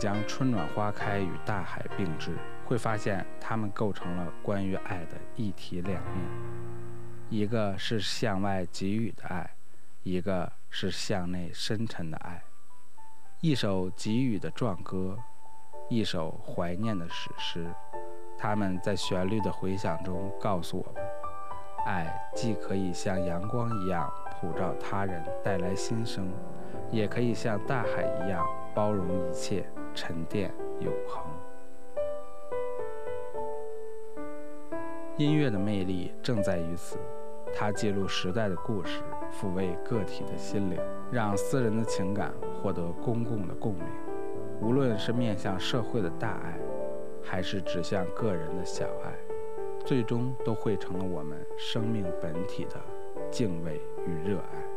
将春暖花开与大海并置，会发现它们构成了关于爱的一体两面，一个是向外给予的爱，一个是向内深沉的爱。一首给予的壮歌，一首怀念的史诗，它们在旋律的回响中告诉我们，爱既可以像阳光一样普照他人，带来新生，也可以像大海一样包容一切，沉淀永恒。音乐的魅力正在于此，它记录时代的故事，抚慰个体的心灵，让私人的情感获得公共的共鸣。无论是面向社会的大爱，还是指向个人的小爱，最终都汇成了我们生命本体的敬畏与热爱。